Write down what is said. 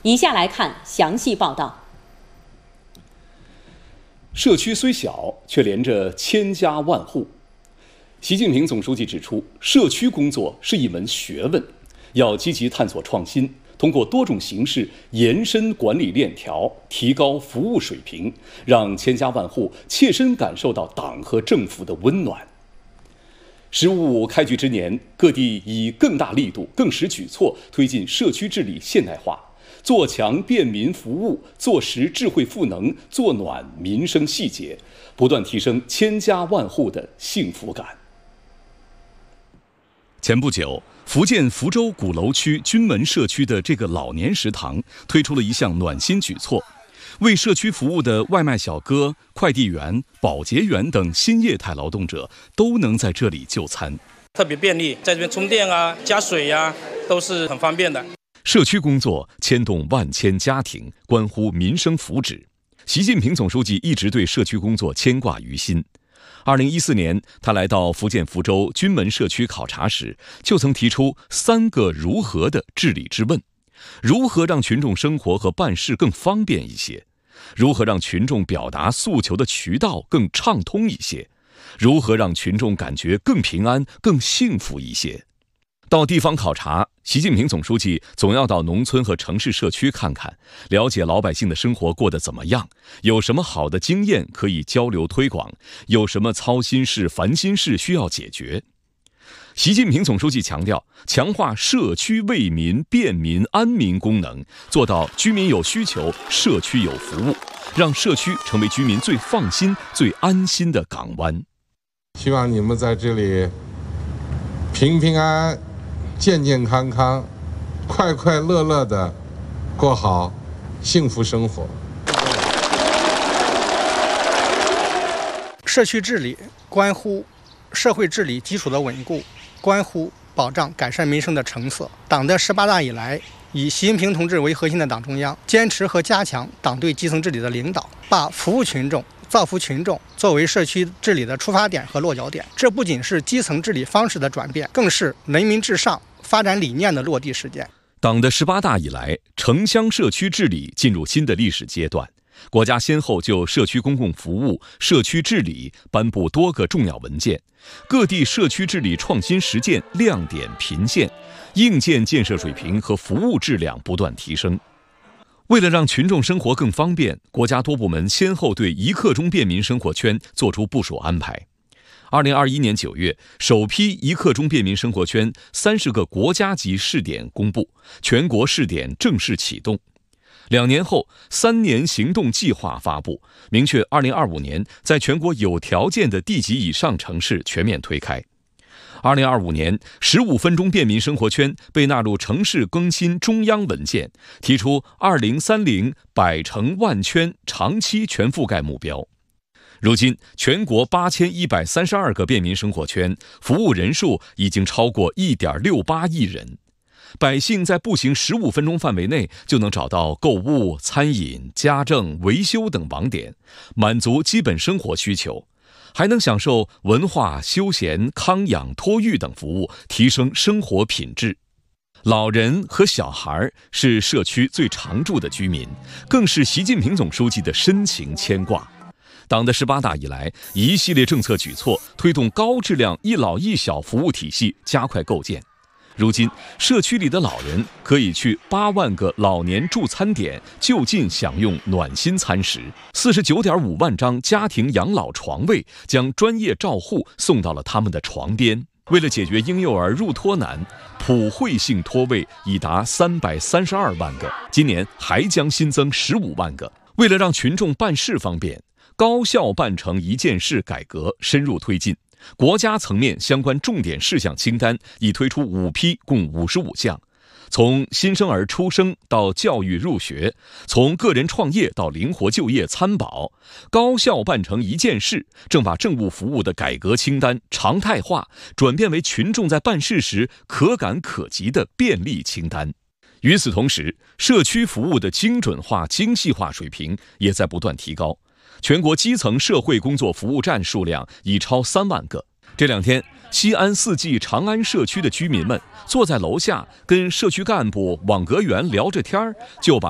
以下来看详细报道。 社区虽小，却连着千家万户。习近平总书记指出，社区工作是一门学问，要积极探索创新，通过多种形式延伸管理链条，提高服务水平，让千家万户切身感受到党和政府的温暖。“15五”开局之年，各地以更大力度、更实举措推进社区治理现代化，做强便民服务，做实智慧赋能，做暖民生细节，不断提升千家万户的幸福感。前不久，福建福州鼓楼区军门社区的这个老年食堂推出了一项暖心举措，为社区服务的外卖小哥、快递员、保洁员等新业态劳动者都能在这里就餐， 特别便利，在这边充电啊、加水啊，都是很方便的。 社区工作牵动万千家庭，关乎民生福祉。习近平总书记一直对社区工作牵挂于心。2014年，他来到福建福州军门社区考察时，就曾提出3个如何的治理之问：如何让群众生活和办事更方便一些？如何让群众表达诉求的渠道更畅通一些？如何让群众感觉更平安、更幸福一些？到地方考察，习近平总书记总要到农村和城市社区看看，了解老百姓的生活过得怎么样，有什么好的经验可以交流推广，有什么操心事、烦心事需要解决。习近平总书记强调，强化社区为民、便民、安民功能，做到居民有需求，社区有服务，让社区成为居民最放心、最安心的港湾。 希望你们在这里平平安安、健健康康、快快乐乐地过好幸福生活。 社区治理关乎社会治理基础的稳固，关乎保障改善民生的成色。党的18大以来，以习近平同志为核心的党中央坚持和加强党对基层治理的领导，把服务群众、造福群众作为社区治理的出发点和落脚点。这不仅是基层治理方式的转变，更是人民至上发展理念的落地实践。 党的18大以来，城乡社区治理进入新的历史阶段。国家先后就社区公共服务、社区治理颁布多个重要文件，各地社区治理创新实践亮点频现，硬件建设水平和服务质量不断提升。为了让群众生活更方便，国家多部门先后对1刻钟便民生活圈作出部署安排。2021年9月，首批1刻钟便民生活圈30个国家级试点公布，全国试点正式启动。2年后，3年行动计划发布，明确2025年在全国有条件的地级以上城市全面推开。2025年，15分钟便民生活圈被纳入城市更新中央文件，提出2030100城万圈长期全覆盖目标。如今，全国8132个便民生活圈，服务人数已经超过1.68亿人。百姓在步行15分钟范围内就能找到购物、餐饮、家政、维修等网点，满足基本生活需求，还能享受文化、休闲、康养、托育等服务，提升生活品质。老人和小孩是社区最常住的居民，更是习近平总书记的深情牵挂。党的18大以来，一系列政策举措推动高质量一老一小服务体系加快构建。如今，社区里的老人可以去8万个老年助餐点就近享用暖心餐食，49.5万张家庭养老床位将专业照护送到了他们的床边。为了解决婴幼儿入托难，普惠性托位已达332万个，今年还将新增15万个。为了让群众办事方便，高效办成一件事改革深入推进。国家层面相关重点事项清单已推出5批，共55项。从新生儿出生到教育入学，从个人创业到灵活就业参保，高效办成一件事正把政务服务的改革清单常态化，转变为群众在办事时可感可及的便利清单。与此同时，社区服务的精准化、精细化水平也在不断提高。全国基层社会工作服务站数量已超3万个。这2天，西安4季长安社区的居民们坐在楼下跟社区干部、网格员聊着天，就把